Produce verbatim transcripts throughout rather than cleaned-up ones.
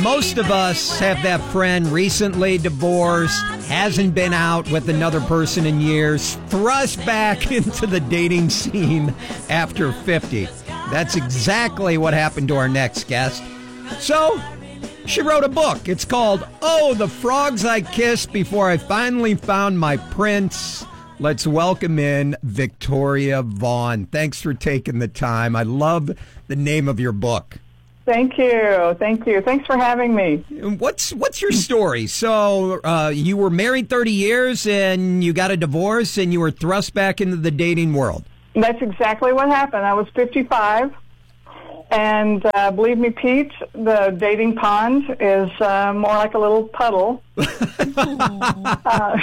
Most of us have that friend recently divorced, hasn't been out with another person in years, thrust back into the dating scene after fifty. That's exactly what happened to our next guest. So, she wrote a book. It's called, Oh, the Frogs I Kissed Before I Finally Found My Prince. Let's welcome in Victoria Vaughn. Thanks for taking the time. I love the name of your book. Thank you. Thank you. Thanks for having me. What's what's your story? So uh, you were married thirty years and you got a divorce and you were thrust back into the dating world. That's exactly what happened. I was fifty-five. And uh, believe me, Pete, the dating pond is uh, more like a little puddle. uh,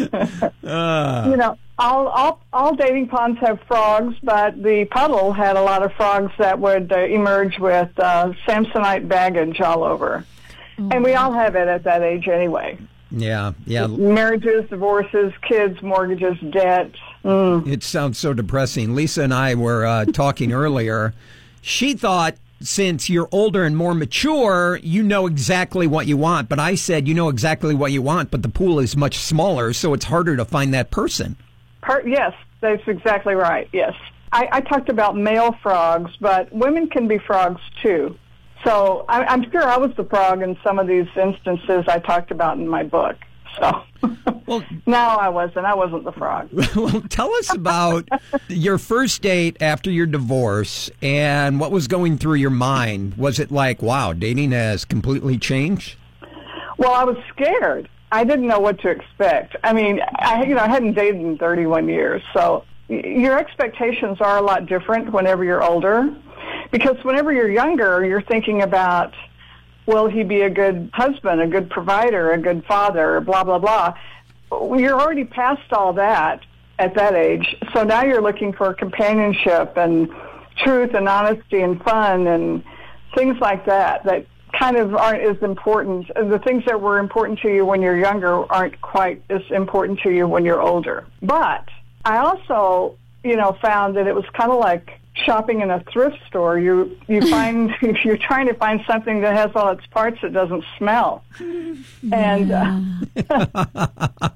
uh. You know, all, all all dating ponds have frogs, but the puddle had a lot of frogs that would uh, emerge with uh, Samsonite baggage all over. Mm. And we all have it at that age anyway. Yeah, yeah. Marriages, divorces, kids, mortgages, debt. Mm. It sounds so depressing. Lisa and I were uh, talking earlier. She thought, since you're older and more mature, you know exactly what you want. But I said, you know exactly what you want, but the pool is much smaller, so it's harder to find that person. Per- yes, that's exactly right, yes. I, I talked about male frogs, but women can be frogs, too. So I, I'm sure I was the frog in some of these instances I talked about in my book. So well, no, I wasn't. I wasn't the frog. Well, tell us about your first date after your divorce and what was going through your mind. Was it like, wow, dating has completely changed? Well, I was scared. I didn't know what to expect. I mean, I you know, I hadn't dated in thirty-one years, so your expectations are a lot different whenever you're older, because whenever you're younger, you're thinking about, will he be a good husband, a good provider, a good father, blah, blah, blah. You're already past all that at that age. So now you're looking for companionship and truth and honesty and fun and things like that that kind of aren't as important. The things that were important to you when you're younger aren't quite as important to you when you're older. But I also, you know, found that it was kind of like shopping in a thrift store. You you find if you're trying to find something that has all its parts, it doesn't smell. And uh,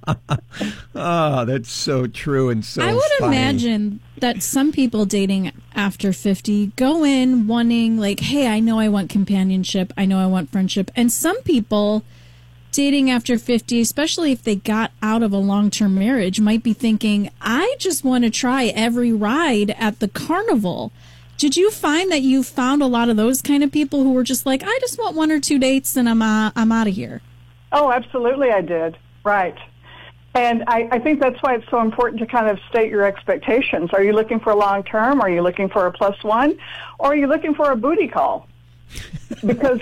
oh, that's so true and so I would funny. imagine that some people dating after fifty go in wanting, like, hey, I know I want companionship, I know I want friendship, and some people dating after fifty, especially if they got out of a long-term marriage, might be thinking, I just want to try every ride at the carnival. Did you find that you found a lot of those kind of people who were just like, I just want one or two dates and I'm uh, I'm out of here? Oh, absolutely I did. Right. And I, I think that's why it's so important to kind of state your expectations. Are you looking for long-term? Are you looking for a plus one? Or are you looking for a booty call? Because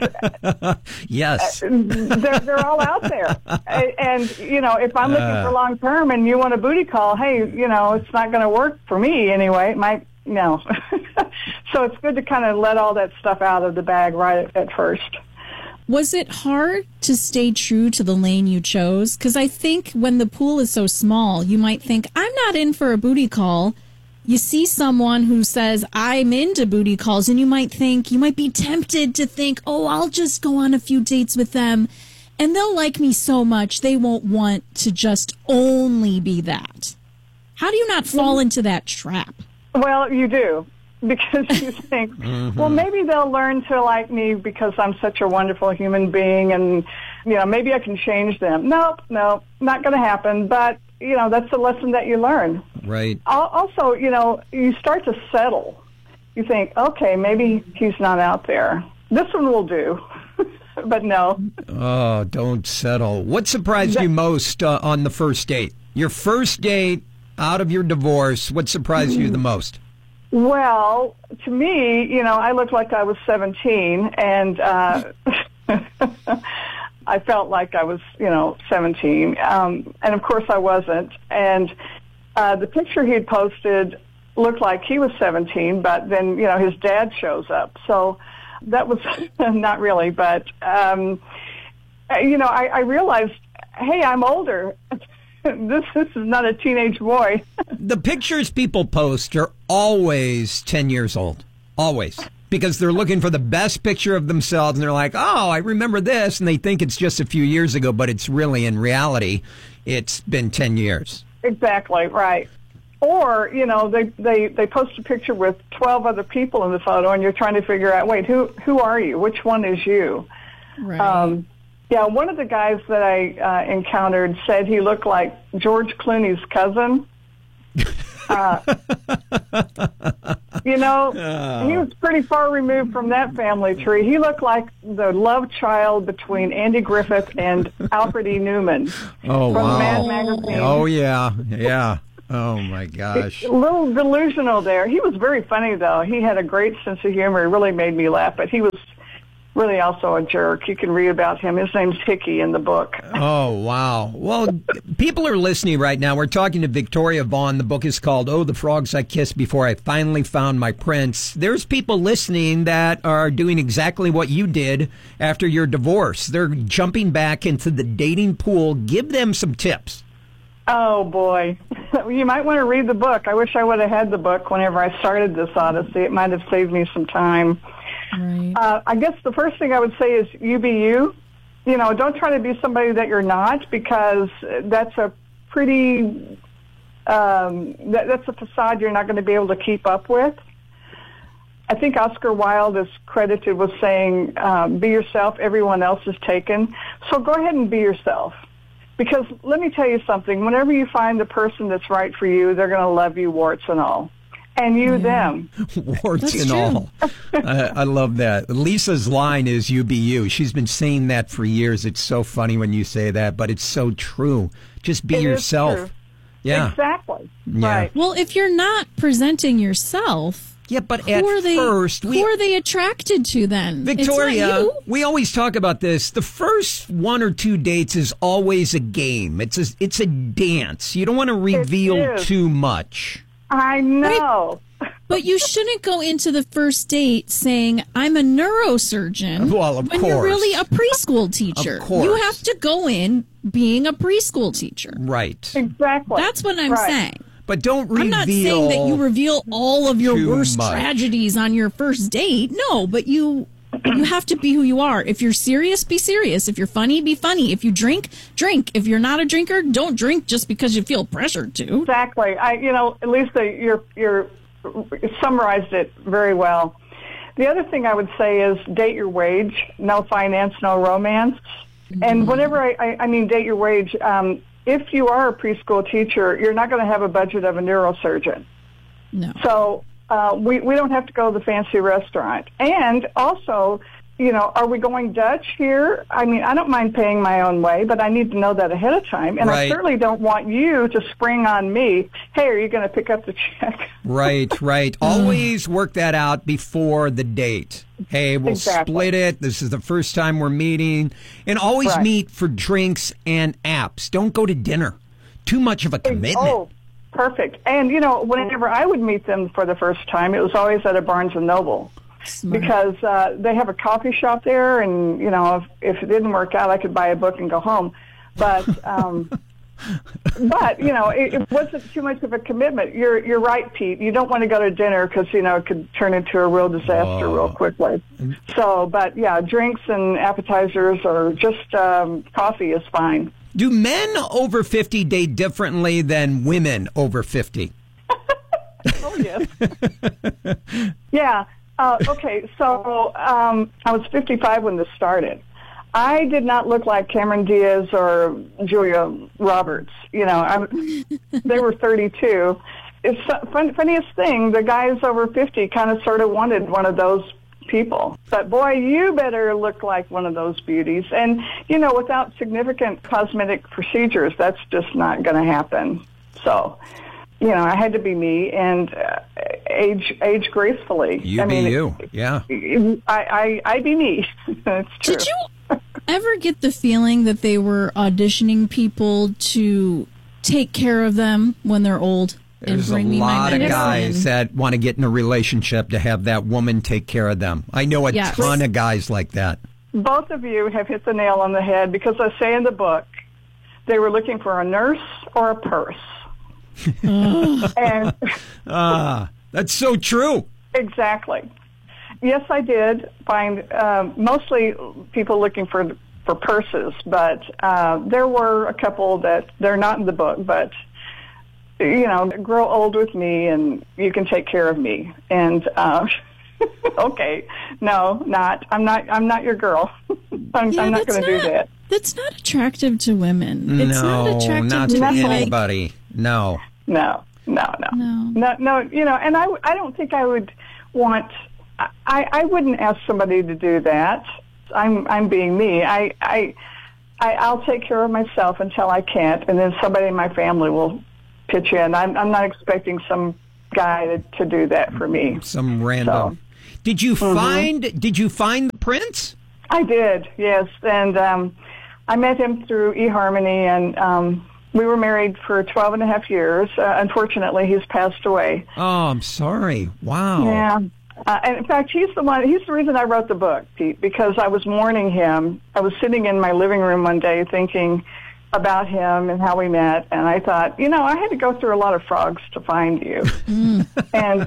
yes, they're, they're all out there. And, you know, if I'm looking uh, for long term and you want a booty call, hey, you know, it's not going to work for me anyway. It might, no. So it's good to kind of let all that stuff out of the bag right at, at first. Was it hard to stay true to the lane you chose? Because I think when the pool is so small, you might think, I'm not in for a booty call. You see someone who says, I'm into booty calls, and you might think, you might be tempted to think, oh, I'll just go on a few dates with them, and they'll like me so much, they won't want to just only be that. How do you not fall into that trap? Well, you do, because you think, mm-hmm. well, maybe they'll learn to like me because I'm such a wonderful human being, and, you know, maybe I can change them. Nope, no, not going to happen, but you know, that's a lesson that you learn. Right. Also, you know, you start to settle. You think, okay, maybe he's not out there. This one will do. But no. Oh, don't settle. What surprised that, you most uh, on the first date? Your first date out of your divorce, what surprised you the most? Well, to me, you know, I looked like I was seventeen, and uh, I felt like I was, you know, seventeen. Um, and, of course, I wasn't. And uh, the picture he had posted looked like he was seventeen, but then, you know, his dad shows up. So that was not really. But, um, you know, I, I realized, hey, I'm older. This, this is not a teenage boy. The pictures people post are always ten years old. Always. because they're looking for the best picture of themselves, and they're like, oh, I remember this, and they think it's just a few years ago, but it's really, in reality, it's been ten years. Exactly, right. Or, you know, they, they, they post a picture with twelve other people in the photo, and you're trying to figure out, wait, who who are you? Which one is you? Right. Um, yeah, one of the guys that I uh, encountered said he looked like George Clooney's cousin. Uh, you know, oh. He was pretty far removed from that family tree. He looked like the love child between Andy Griffith and Alfred E. Newman oh, from wow. Mad Magazine. Oh, yeah, yeah. Oh, my gosh. A little delusional there. He was very funny, though. He had a great sense of humor. He really made me laugh, but he was really also a jerk. You can read about him. His name's Hickey in the book. Oh, wow. Well, people are listening right now. We're talking to Victoria Vaughn. The book is called Oh, the Frogs I Kissed Before I Finally Found My Prince. There's people listening that are doing exactly what you did after your divorce. They're jumping back into the dating pool. Give them some tips. Oh, boy. You might want to read the book. I wish I would have had the book whenever I started this odyssey. It might have saved me some time. Right. Uh, I guess the first thing I would say is you be you. You know, don't try to be somebody that you're not, because that's a pretty, um, that, that's a facade you're not going to be able to keep up with. I think Oscar Wilde is credited with saying, um, be yourself, everyone else is taken. So go ahead and be yourself. Because let me tell you something, whenever you find the person that's right for you, they're going to love you, warts and all. And you, yeah. them. Warts That's and true. all. I, I love that. Lisa's line is you be you. She's been saying that for years. It's so funny when you say that, but it's so true. Just be it yourself. Is true. Yeah. Exactly. Yeah. Right. Well, if you're not presenting yourself, yeah, but who at are they, first, we, who are they attracted to then? Victoria, It's not you. we always talk about this. The first one or two dates is always a game. It's a, it's a dance. You don't want to reveal is. too much. I know. But you shouldn't go into the first date saying, I'm a neurosurgeon. Well, of when course. you're really a preschool teacher. Of course. You have to go in being a preschool teacher. Right. Exactly. That's what I'm right. saying. But don't reveal. I'm not saying that you reveal all of your too worst much. tragedies on your first date. No, but you you have to be who you are. If you're serious, be serious. If you're funny, be funny. If you drink, drink. If you're not a drinker, don't drink just because you feel pressured to. Exactly. I, you know, Lisa, you're you're summarized it very well. The other thing I would say is date your wage. No finance, no romance. Mm-hmm. And whenever I, I, I mean date your wage, um, if you are a preschool teacher, you're not going to have a budget of a neurosurgeon. No. So uh, we we don't have to go to the fancy restaurant. And also, you know, are we going Dutch here? I mean, I don't mind paying my own way, but I need to know that ahead of time. And Right. I certainly don't want you to spring on me, hey, are you going to pick up the check? Right, right. Always work that out before the date. Hey, we'll Exactly. split it. This is the first time we're meeting. And always Right. meet for drinks and apps. Don't go to dinner. Too much of a commitment. Oh, perfect. And, you know, whenever I would meet them for the first time, it was always at a Barnes and Noble. Smart. Because uh, they have a coffee shop there, and, you know, if, if it didn't work out, I could buy a book and go home. But, um, but you know, it, it wasn't too much of a commitment. You're you're right, Pete. You don't want to go to dinner because, you know, it could turn into a real disaster Oh. real quickly. So, but, yeah, drinks and appetizers or just um, coffee is fine. Do men over fifty date differently than women over fifty? Oh, yes. Yeah. Uh, okay, so um, I was fifty-five when this started. I did not look like Cameron Diaz or Julia Roberts. You know, I'm, they were thirty-two. It's the fun, funniest thing, the guys over fifty kind of sort of wanted one of those people. But, boy, you better look like one of those beauties. And, you know, without significant cosmetic procedures, that's just not going to happen. So, you know, I had to be me and uh, age age gracefully. You I be mean, you. Yeah. I, I, I be me. That's true. Did you ever get the feeling that they were auditioning people to take care of them when they're old? And There's a bring me my lot of medicine? guys that want to get in a relationship to have that woman take care of them. I know a Yes. ton of guys like that. Both of you have hit the nail on the head because I say in the book they were looking for a nurse or a purse. and Ah, that's so true. exactly. yes, I did find um, mostly people looking for for purses, but uh, there were a couple that they're not in the book, but you know, grow old with me, and you can take care of me. And uh, okay, no, not. I'm not. I'm not your girl. I'm, Yeah, I'm not that's going to do not- that. That's not attractive to women. It's no, not attractive not to to like, anybody. No. No, no, no, No. no, no. You know, and I, I don't think I would want. I, I wouldn't ask somebody to do that. I'm, I'm being me. I, I, I, I'll take care of myself until I can't, and then somebody in my family will pitch in. I'm, I'm not expecting some guy to, to do that for me. Some random. So, did you Mhm. find? Did you find the prince? I did, yes, and um, I met him through eHarmony, and um, we were married for twelve and a half years. Uh, unfortunately, he's passed away. Oh, I'm sorry. Wow. Yeah. Uh, and in fact, he's the one, he's the reason I wrote the book, Pete, because I was mourning him. I was sitting in my living room one day thinking about him and how we met, and I thought, you know, I had to go through a lot of frogs to find you. And,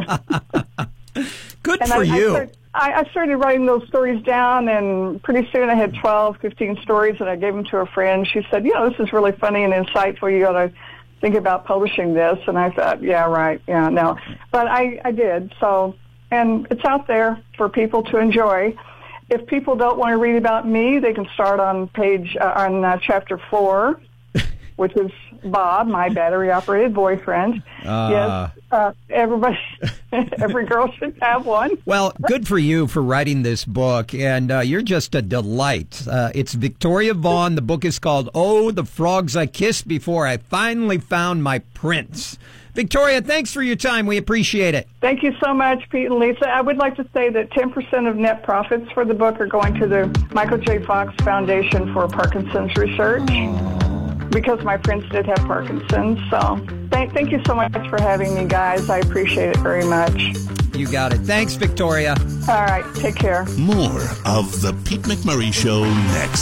uh, Good and for I, you. I, started, I, I started writing those stories down, and pretty soon I had twelve, fifteen stories, and I gave them to a friend. She said, you know, this is really funny and insightful. You got to think about publishing this. And I thought, yeah, right, yeah, no. But I, I did, so... And it's out there for people to enjoy. If people don't want to read about me, they can start on page uh, on uh, chapter four, which is Bob, my battery-operated boyfriend. Uh. Yes, uh, everybody, every girl should have one. Well, good for you for writing this book, and uh, you're just a delight. Uh, it's Victoria Vaughn. The book is called Oh, the Frogs I Kissed Before I Finally Found My Prince. Victoria, thanks for your time. We appreciate it. Thank you so much, Pete and Lisa. I would like to say that ten percent of net profits for the book are going to the Michael J. Fox Foundation for Parkinson's Research, because my prince did have Parkinson's. So thank, thank you so much for having me, guys. I appreciate it very much. You got it. Thanks, Victoria. All right, take care. More of The Pete McMurray Show next.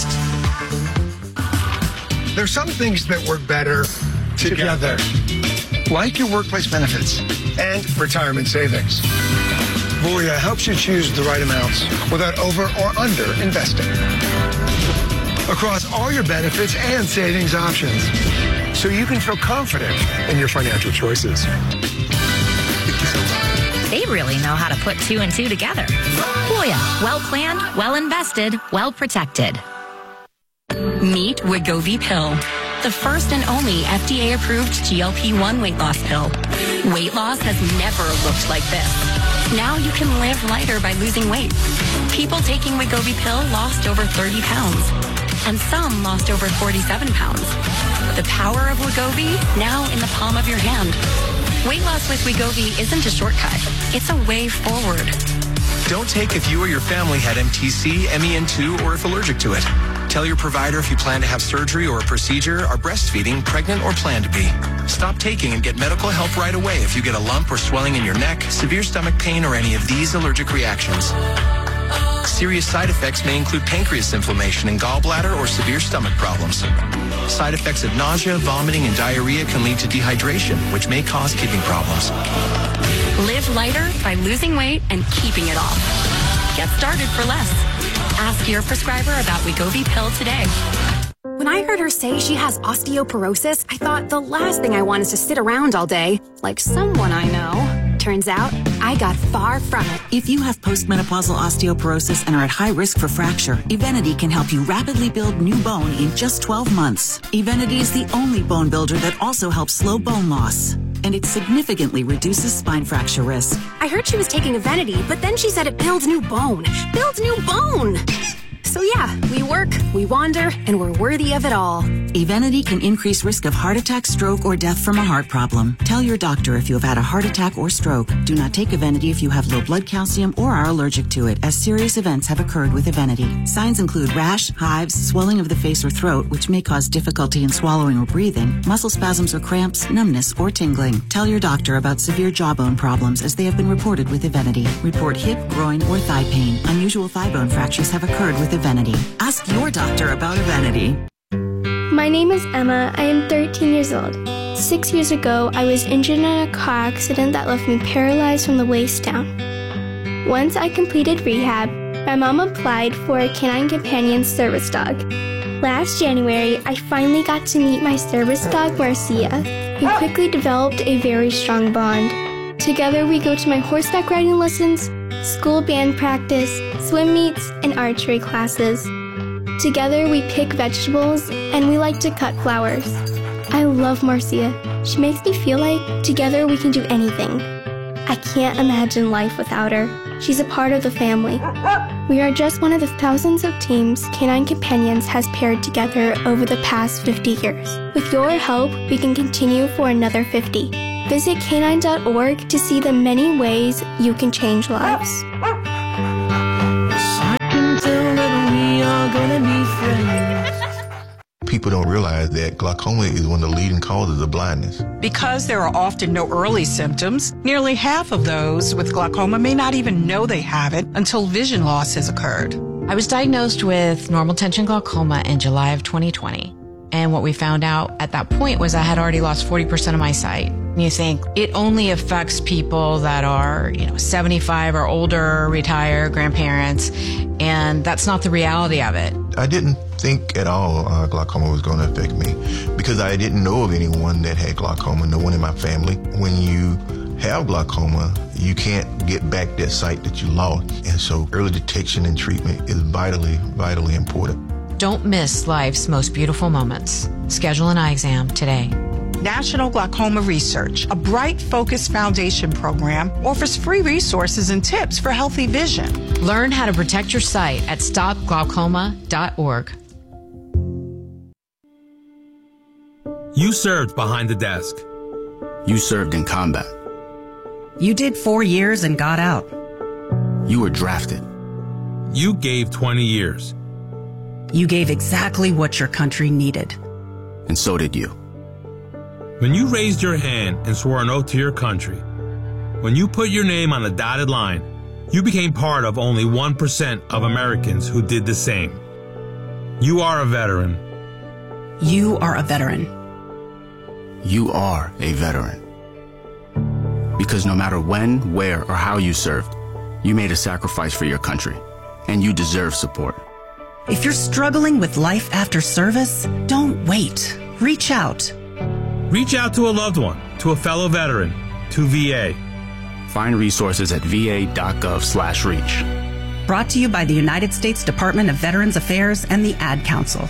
There's some things that work better together, like your workplace benefits and retirement savings. Voya helps you choose the right amounts without over or under investing across all your benefits and savings options, so you can feel confident in your financial choices. They really know how to put two and two together. Voya, well planned, well invested, well protected. Meet Wegovy Pill, the first and only F D A-approved G L P one weight loss pill. Weight loss has never looked like this. Now you can live lighter by losing weight. People taking Wegovy Pill lost over thirty pounds, and some lost over forty-seven pounds. The power of Wegovy, now in the palm of your hand. Weight loss with Wegovy isn't a shortcut. It's a way forward. Don't take if you or your family had M T C, M E N two, or if allergic to it. Tell your provider if you plan to have surgery or a procedure, are breastfeeding, pregnant, or plan to be. Stop taking and get medical help right away if you get a lump or swelling in your neck, severe stomach pain, or any of these allergic reactions. Serious side effects may include pancreas inflammation and gallbladder or severe stomach problems. Side effects of nausea, vomiting, and diarrhea can lead to dehydration, which may cause kidney problems. Live lighter by losing weight and keeping it off. Get started for less. Ask your prescriber about Wegovy Pill today. When I heard her say she has osteoporosis, I thought the last thing I want is to sit around all day, like someone I know. Turns out, I got far from it. If you have postmenopausal osteoporosis and are at high risk for fracture, Evenity can help you rapidly build new bone in just twelve months. Evenity is the only bone builder that also helps slow bone loss, and it significantly reduces spine fracture risk. I heard she was taking Evenity, but then she said it builds new bone. Builds new bone! So yeah, we work, we wander, and we're worthy of it all. Evenity can increase risk of heart attack, stroke, or death from a heart problem. Tell your doctor if you have had a heart attack or stroke. Do not take Evenity if you have low blood calcium or are allergic to it, as serious events have occurred with Evenity. Signs include rash, hives, swelling of the face or throat, which may cause difficulty in swallowing or breathing, muscle spasms or cramps, numbness, or tingling. Tell your doctor about severe jawbone problems, as they have been reported with Evenity. Report hip, groin, or thigh pain. Unusual thigh bone fractures have occurred with Evenity. Ask your doctor about Evenity. My name is Emma. I am thirteen years old. Six years ago, I was injured in a car accident that left me paralyzed from the waist down. Once I completed rehab, my mom applied for a Canine Companion service dog. Last January, I finally got to meet my service dog, Marcia. We quickly developed a very strong bond. Together, we go to my horseback riding lessons, school band practice, swim meets, and archery classes. Together, we pick vegetables, and we like to cut flowers. I love Marcia. She makes me feel like together we can do anything. I can't imagine life without her. She's a part of the family. We are just one of the thousands of teams Canine Companions has paired together over the past fifty years. With your help, we can continue for another fifty. Visit canine dot org to see the many ways you can change lives. I can tell that we are gonna be friends. People don't realize that glaucoma is one of the leading causes of blindness. Because there are often no early symptoms, nearly half of those with glaucoma may not even know they have it until vision loss has occurred. I was diagnosed with normal tension glaucoma in July of twenty twenty. And what we found out at that point was I had already lost forty percent of my sight. And you think it only affects people that are, you know, seventy-five or older, retired, grandparents, and that's not the reality of it. I didn't think at all uh, glaucoma was going to affect me because I didn't know of anyone that had glaucoma, no one in my family. When you have glaucoma, you can't get back that sight that you lost. And so early detection and treatment is vitally, vitally important. Don't miss life's most beautiful moments. Schedule an eye exam today. National Glaucoma Research, a Bright Focus Foundation program, offers free resources and tips for healthy vision. Learn how to protect your sight at stop glaucoma dot org. You served behind the desk. You served in combat. You did four years and got out. You were drafted. You gave twenty years. You gave exactly what your country needed. And so did you. When you raised your hand and swore an oath to your country, when you put your name on the dotted line, you became part of only one percent of Americans who did the same. You are a veteran. You are a veteran. You are a veteran. Because no matter when, where, or how you served, you made a sacrifice for your country, and you deserve support. If you're struggling with life after service, don't wait. Reach out. Reach out to a loved one, to a fellow veteran, to V A. Find resources at v a dot gov slash reach. Brought to you by the United States Department of Veterans Affairs and the Ad Council.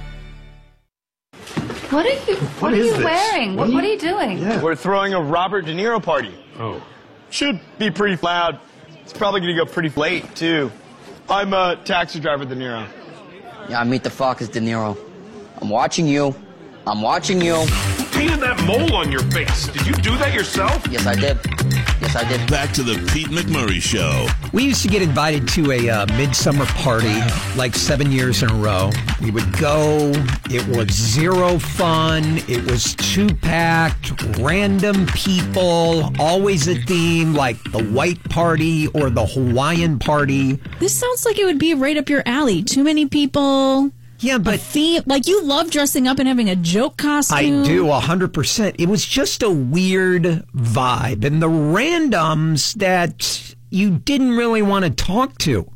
What are you, what what are you this? wearing? What, what are you doing? Yeah. We're throwing a Robert De Niro party. Oh. Should be pretty loud. It's probably going to go pretty late, too. I'm a taxi driver, De Niro. Yeah, I meet the fuck as De Niro. I'm watching you. I'm watching you. Painted that mole on your face. Did you do that yourself? Yes, I did. Yes, I did. Back to the Pete McMurray Show. We used to get invited to a uh, midsummer party like seven years in a row. We would go. It was zero fun. It was two-packed, random people, always a theme like the white party or the Hawaiian party. This sounds like it would be right up your alley. Too many people. Yeah, but... A theme, like, you love dressing up and having a joke costume. I do, one hundred percent. It was just a weird vibe. And the randoms that you didn't really want to talk to.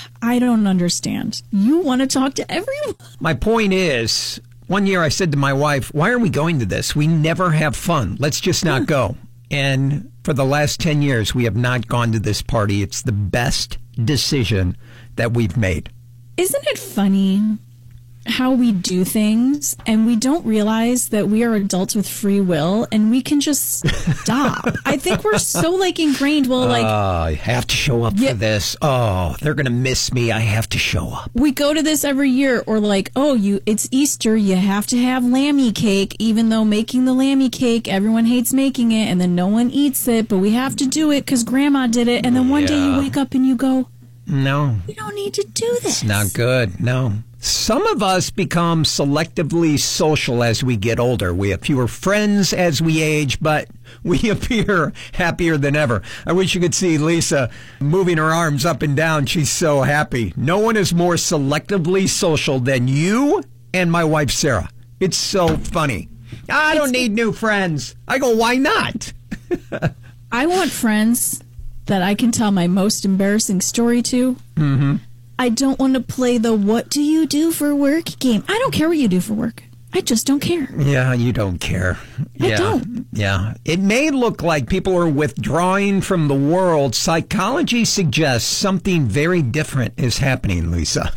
I don't understand. You want to talk to everyone? My point is, one year I said to my wife, why are we going to this? We never have fun. Let's just not go. And for the last ten years, we have not gone to this party. It's the best decision that we've made. Isn't it funny how we do things and we don't realize that we are adults with free will and we can just stop? I think we're so like ingrained. Well, like, oh, I have to show up yeah, for this. Oh, they're going to miss me. I have to show up. We go to this every year, or like, oh, you, it's Easter. You have to have lammy cake, even though making the lammy cake, everyone hates making it and then no one eats it, but we have to do it because grandma did it. And then one yeah. day you wake up and you go, no, we don't need to do this. It's not good. No. Some of us become selectively social as we get older. We have fewer friends as we age, but we appear happier than ever. I wish you could see Lisa moving her arms up and down. She's so happy. No one is more selectively social than you and my wife, Sarah. It's so funny. I don't need new friends. I go, why not? I want friends that I can tell my most embarrassing story to. Mm-hmm. I don't want to play the what do you do for work game. I don't care what you do for work. I just don't care. Yeah, you don't care. I yeah. don't. Yeah. It may look like people are withdrawing from the world. Psychology suggests something very different is happening, Lisa.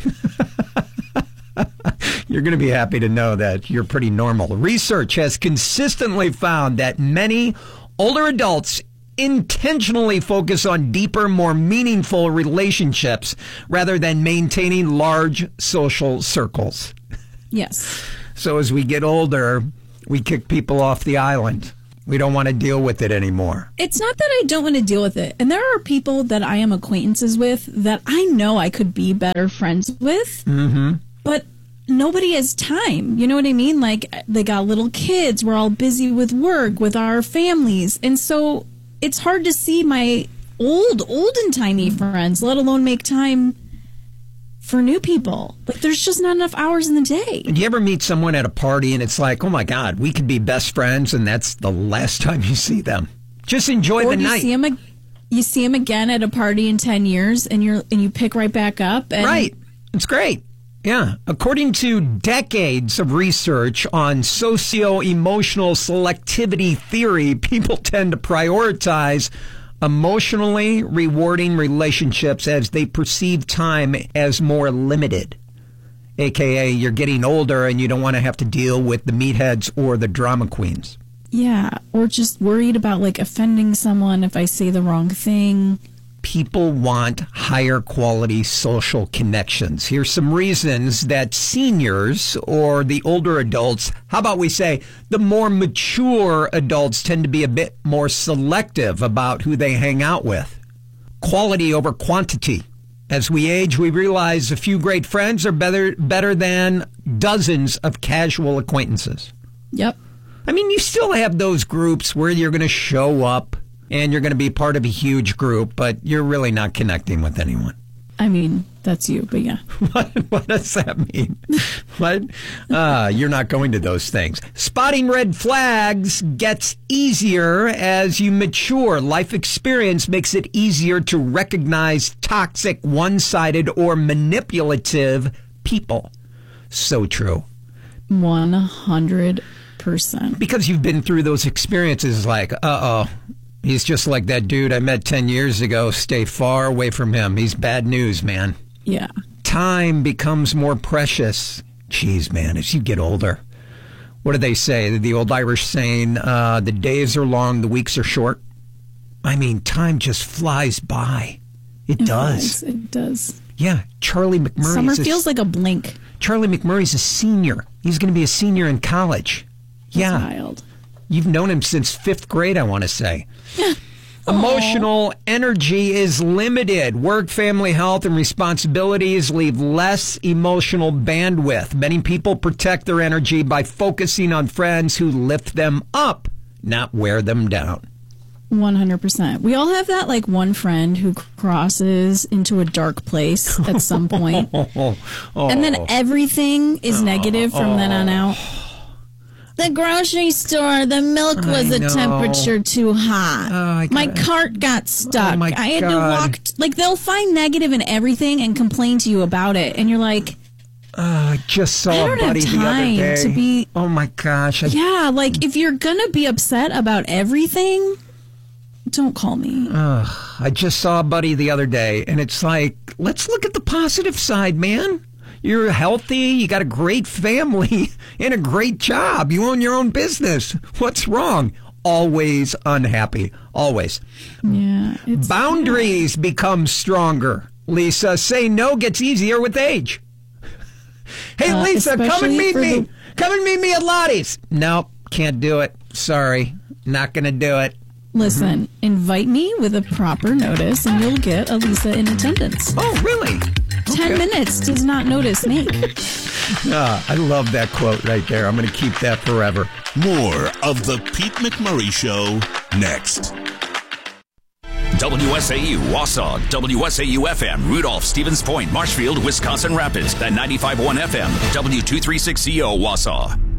You're going to be happy to know that you're pretty normal. Research has consistently found that many older adults intentionally focus on deeper, more meaningful relationships rather than maintaining large social circles. Yes. So as we get older, we kick people off the island. We don't want to deal with it anymore. It's not that I don't want to deal with it. And there are people that I am acquaintances with that I know I could be better friends with. Mm-hmm. But nobody has time. You know what I mean? Like, they got little kids. We're all busy with work, with our families. And so it's hard to see my old, old and timey friends, let alone make time for new people. Like, there's just not enough hours in the day. Do you ever meet someone at a party and it's like, oh my God, we could be best friends, and that's the last time you see them? Just enjoy or the you night. See them, ag- you see them again at a party in ten years, and you're and you pick right back up. And right. It's great. Yeah. According to decades of research on socio-emotional selectivity theory, people tend to prioritize emotionally rewarding relationships as they perceive time as more limited. A K A you're getting older and you don't want to have to deal with the meatheads or the drama queens. Yeah, or just worried about like offending someone if I say the wrong thing. People want higher quality social connections. Here's some reasons that seniors or the older adults, how about we say the more mature adults, tend to be a bit more selective about who they hang out with. Quality over quantity. As we age, we realize a few great friends are better, better than dozens of casual acquaintances. Yep. I mean, you still have those groups where you're going to show up and you're going to be part of a huge group, but you're really not connecting with anyone. I mean, that's you, but yeah. What, what does that mean? What? Uh, you're not going to those things. Spotting red flags gets easier as you mature. Life experience makes it easier to recognize toxic, one-sided, or manipulative people. So true. one hundred percent. Because you've been through those experiences like, uh-oh. He's just like that dude I met ten years ago. Stay far away from him. He's bad news, man. Yeah. Time becomes more precious. Jeez, man, as you get older. What do they say? The old Irish saying, uh, the days are long, the weeks are short. I mean, time just flies by. It, it does. Flies. It does. Yeah, Charlie McMurray. Summer feels a, like a blink. Charlie McMurray's a senior. He's going to be a senior in college. That's yeah. wild. You've known him since fifth grade, I want to say. Emotional energy is limited. Work, family, health, and responsibilities leave less emotional bandwidth. Many people protect their energy by focusing on friends who lift them up, not wear them down. one hundred percent. We all have that, like, one friend who crosses into a dark place at some point. oh, oh, and then everything is negative from oh, then on out. The grocery store, the milk was I a know. temperature too hot. Oh, my cart got stuck. Oh, my I had God. to walk. T- like, they'll find negative in everything and complain to you about it. And you're like, uh, I just saw I don't a buddy have the other time day. to be. Oh, my gosh. I, Yeah, like, if you're going to be upset about everything, don't call me. Uh, I just saw a buddy the other day, and it's like, let's look at the positive side, man. You're healthy, you got a great family, and a great job. You own your own business. What's wrong? Always unhappy. Always. Yeah. It's, Boundaries yeah. become stronger. Lisa, say no gets easier with age. Hey, uh, Lisa, come and meet me. The- come and meet me at Lottie's. Nope, can't do it. Sorry, not going to do it. Listen, mm-hmm. invite me with a proper notice, and you'll get a Lisa in attendance. Oh, really? Ten Okay. minutes does not notice me. Ah, I love that quote right there. I'm going to keep that forever. More of the Pete McMurray Show next. W S A U Wausau, W S A U F M, Rudolph, Stevens Point, Marshfield, Wisconsin Rapids, and ninety-five point one F M, W two thirty-six C O Wausau.